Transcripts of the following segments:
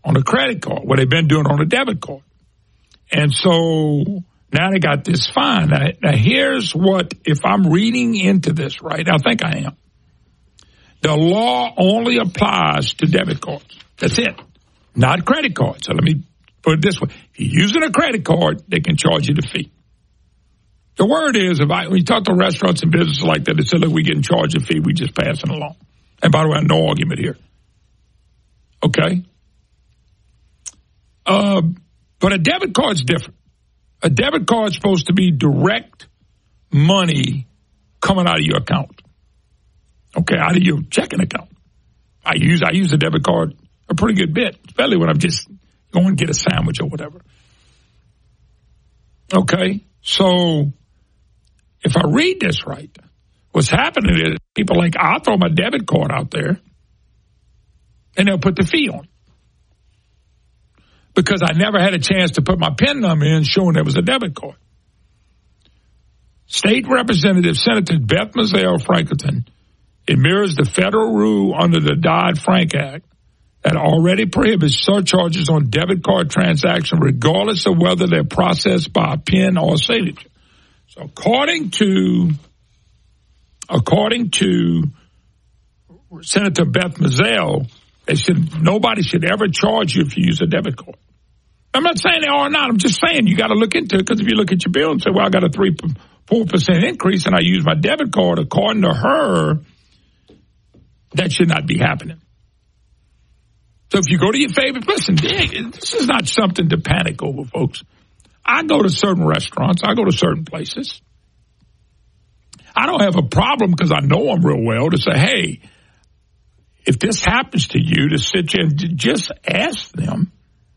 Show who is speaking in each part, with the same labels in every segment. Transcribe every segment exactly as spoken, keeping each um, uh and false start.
Speaker 1: on a credit card, what they've been doing on a debit card. And so now they got this fine. Now, now here's what, if I'm reading into this right, I think I am. The law only applies to debit cards. That's it. Not credit cards. So let me put it this way. If you're using a credit card, they can charge you the fee. The word is, if I, when you talk to restaurants and businesses like that, they say, look, we're getting charged a fee, we just pass it along. And by the way, no argument here. Okay? Uh, but a debit card's different. A debit card's supposed to be direct money coming out of your account. Okay, out of your checking account. I use I use a debit card a pretty good bit, especially when I'm just going to get a sandwich or whatever. Okay, so if I read this right, what's happening is people like, I'll throw my debit card out there and they'll put the fee on. Because I never had a chance to put my PIN number in showing there was a debit card. State Representative Senator Beth Mazzeo Franklinton, it mirrors the federal rule under the Dodd-Frank Act that already prohibits surcharges on debit card transactions regardless of whether they're processed by a PIN or a signature. So according to, according to Senator Beth Mazzeo, they should, nobody should ever charge you if you use a debit card. I'm not saying they are or not. I'm just saying you got to look into it, because if you look at your bill and say, well, I got a three, four percent increase and I use my debit card, according to her, that should not be happening. So if you go to your favorite, listen, this is not something to panic over, folks. I go to certain restaurants. I go to certain places. I don't have a problem, because I know them real well, to say, hey, if this happens to you, to sit you and just ask them,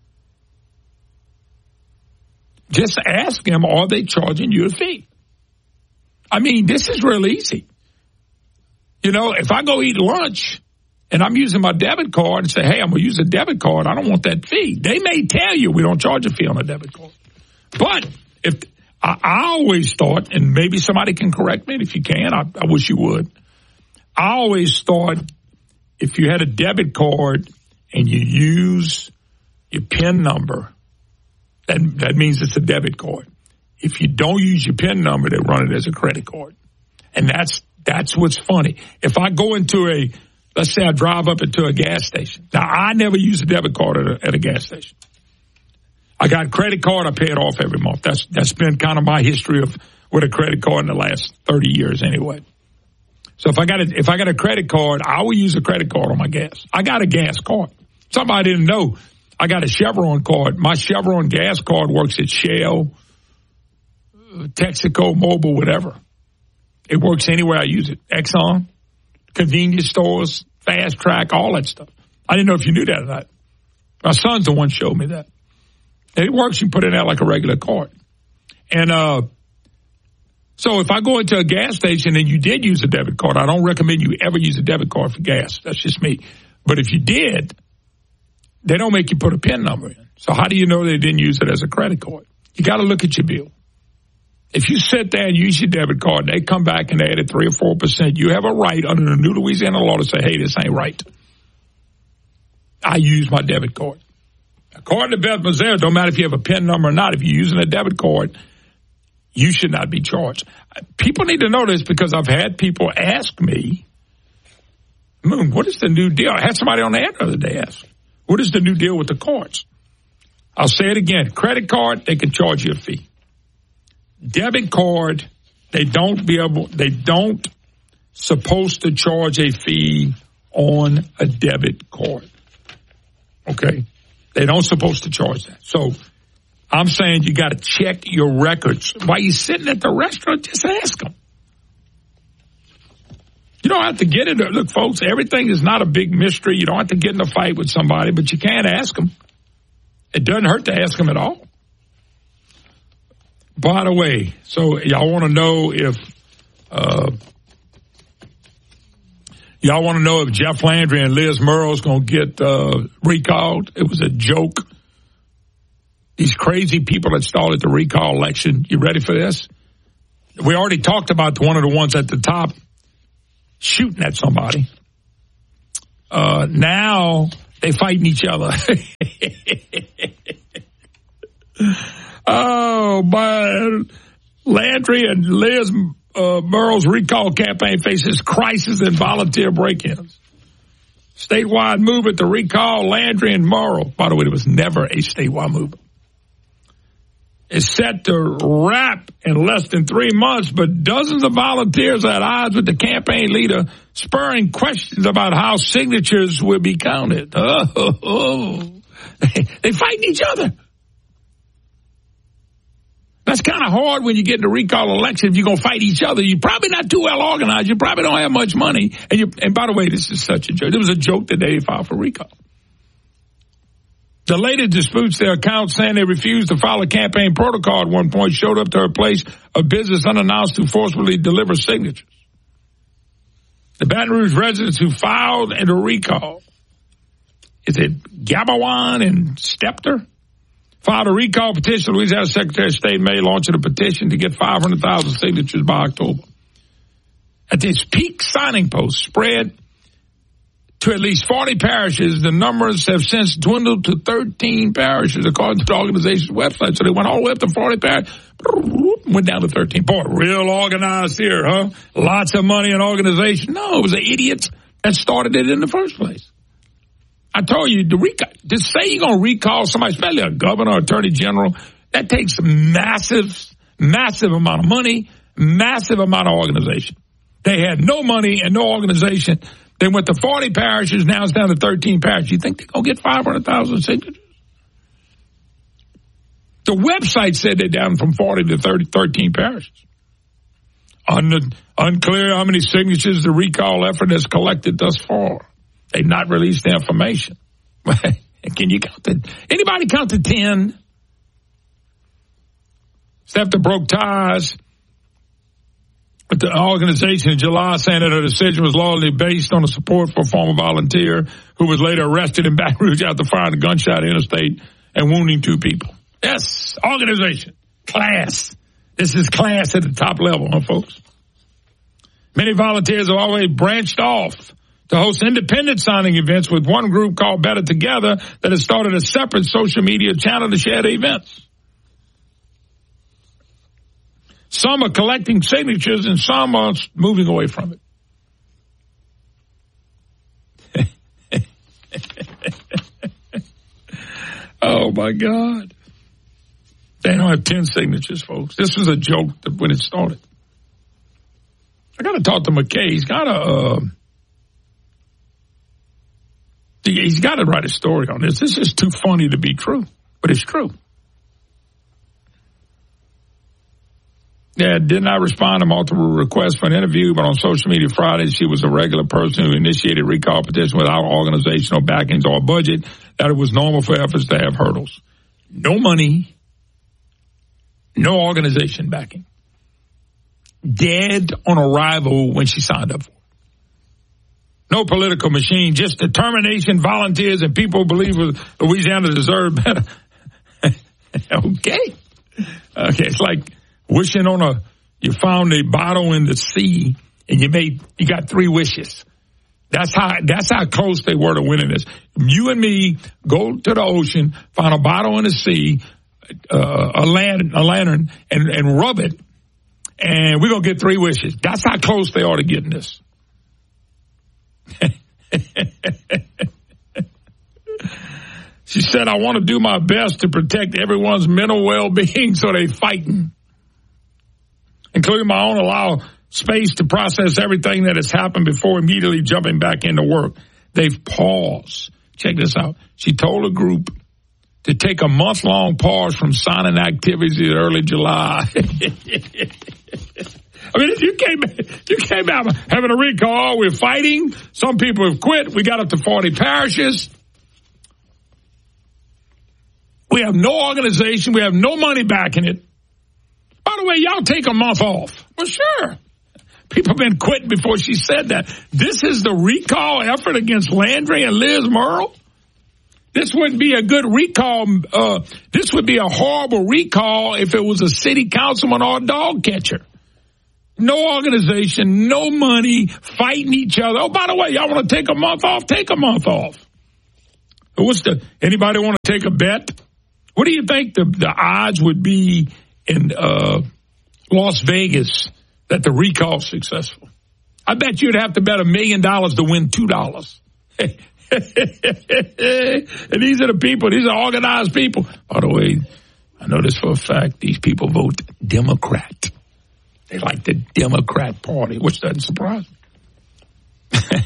Speaker 1: just ask them, are they charging you a fee? I mean, this is real easy. You know, if I go eat lunch and I'm using my debit card and say, hey, I'm going to use a debit card, I don't want that fee. They may tell you we don't charge a fee on a debit card. But if I, I always thought, and maybe somebody can correct me, and if you can, I, I wish you would. I always thought if you had a debit card and you use your PIN number, that, that means it's a debit card. If you don't use your PIN number, they run it as a credit card. And that's that's what's funny. If I go into a, let's say I drive up into a gas station. Now, I never use a debit card at a, at a gas station. I got a credit card, I pay it off every month. That's That's been kind of my history of with a credit card in the last thirty years anyway. So if I got a, if I got a credit card, I will use a credit card on my gas. I got a gas card. Somebody didn't know. I got a Chevron card. My Chevron gas card works at Shell, Texaco, Mobil, whatever. It works anywhere I use it. Exxon, convenience stores, Fast Track, all that stuff. I didn't know if you knew that or not. My son's the one who showed me that. And it works. You put it out like a regular card. And uh, so if I go into a gas station and you did use a debit card, I don't recommend you ever use a debit card for gas. That's just me. But if you did, they don't make you put a PIN number in. So how do you know they didn't use it as a credit card? You got to look at your bill. If you sit there and use your debit card, they come back and they added three or four percent, you have a right under the new Louisiana law to say, hey, this ain't right. I use my debit card. According to Beth Mazzeo, don't matter if you have a PIN number or not, if you're using a debit card, you should not be charged. People need to know this, because I've had people ask me, Moon, what is the new deal? I had somebody on the air the other day ask, what is the new deal with the cards? I'll say it again. Credit card, they can charge you a fee. Debit card, they don't be able, they don't supposed to charge a fee on a debit card. Okay? They don't supposed to charge that. So I'm saying you got to check your records. While you're sitting at the restaurant, just ask them. You don't have to get into it. Look, folks, everything is not a big mystery. You don't have to get in a fight with somebody, but you can ask them. It doesn't hurt to ask them at all. By the way, so y'all want to know if uh, y'all want to know if Jeff Landry and Liz Murrow's going to get uh, recalled? It was a joke. These crazy people that started the recall election. You ready for this? We already talked about one of the ones at the top shooting at somebody. Uh, now They fighting each other. Oh, man. Landry and Liz uh, Murrow's recall campaign faces crisis and volunteer break-ins. Statewide movement to recall Landry and Murrow. By the way, there was never a statewide movement. Is set to wrap in less than three months, but dozens of volunteers are at odds with the campaign leader, spurring questions about how signatures will be counted. Oh, oh, oh. They fighting each other. That's kind of hard when you get in a recall election. If you're going to fight each other, you're probably not too well organized. You probably don't have much money. And you, and by the way, this is such a joke. It was a joke that they filed for recall. The latest disputes their account saying they refused to follow campaign protocol at one point, showed up to her place of business unannounced to forcefully deliver signatures. The Baton Rouge residents who filed in the recall, is it Gabawan and Stepter? Filed a recall petition. Louisiana Secretary of State May launching a petition to get five hundred thousand signatures by October. At this peak signing post spread to at least forty parishes, the numbers have since dwindled to thirteen parishes, according to the organization's website. So they went all the way up to forty parishes, went down to thirteen. Boy, real organized here, huh? Lots of money and organization. No, it was the idiots that started it in the first place. I told you, to, recall, to say you're going to recall somebody, especially a governor or attorney general, that takes massive, massive amount of money, massive amount of organization. They had no money and no organization. They went to forty parishes, now it's down to thirteen parishes. You think they're going to get five hundred thousand signatures? The website said they're down from forty to thirty, thirteen parishes. Un- unclear how many signatures the recall effort has collected thus far. They've not released the information. Can you count to, anybody count to ten? Stepter broke ties with the organization in July, saying that her decision was largely based on the support for a former volunteer who was later arrested in Baton Rouge after firing a gunshot interstate and wounding two people. Yes, organization, class. This is class at the top level, huh, folks? Many volunteers have always branched off to host independent signing events, with one group called Better Together that has started a separate social media channel to share the events. Some are collecting signatures and some are moving away from it. Oh, my God. They don't have ten signatures, folks. This was a joke when it started. I got to talk to McKay. He's got to... Uh, He's got to write a story on this. This is too funny to be true, but it's true. Yeah, did not respond to multiple requests for an interview, but on social media Friday, she was a regular person who initiated recall petition without organizational backings or budget, that it was normal for efforts to have hurdles. No money, no organization backing. Dead on arrival when she signed up for it. No political machine, just determination, volunteers, and people who believe Louisiana deserves better. Okay. Okay, it's like wishing on a, you found a bottle in the sea and you made, you got three wishes. That's how, that's how close they were to winning this. You and me go to the ocean, find a bottle in the sea, uh, a lantern, a lantern, and, and rub it, and we're going to get three wishes. That's how close they are to getting this. She said, I want to do my best to protect everyone's mental well-being, so they fighting, including my own, allow space to process everything that has happened before immediately jumping back into work. They've paused. Check this out. She told a group to take a month-long pause from signing activities in early July. I mean, you came, you came out having a recall. We're fighting. Some people have quit. We got up to forty parishes. We have no organization. We have no money backing it. By the way, y'all take a month off. Well, sure. People have been quitting before she said that. This is the recall effort against Landry and Liz Murrow. This wouldn't be a good recall. Uh, this would be a horrible recall if it was a city councilman or a dog catcher. No organization, no money, fighting each other. Oh, by the way, y'all want to take a month off? Take a month off. What's the, anybody want to take a bet? What do you think the, the odds would be in uh, Las Vegas that the recall is successful? I bet you'd have to bet a million dollars to win two dollars. And these are the people, these are organized people. By the way, I know this for a fact, these people vote Democrat. They like the Democrat Party, which doesn't surprise me.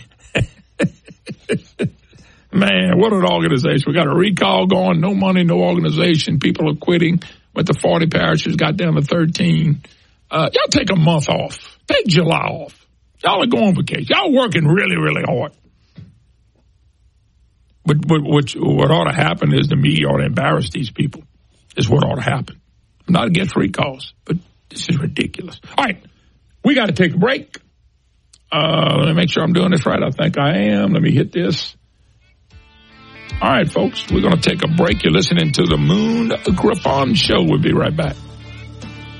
Speaker 1: Man, what an organization. We got a recall going, no money, no organization. People are quitting. Went to forty parishes, got down to thirteen. Uh, y'all take a month off. Take July off. Y'all are going on vacation. Y'all working really, really hard. But, but what, what ought to happen is the media ought to embarrass these people, is what ought to happen. I'm not against recalls, but this is ridiculous. All right, we got to take a break. Uh, let me make sure I'm doing this right. I think I am. Let me hit this. All right, folks, we're going to take a break. You're listening to the Moon Griffon Show. We'll be right back.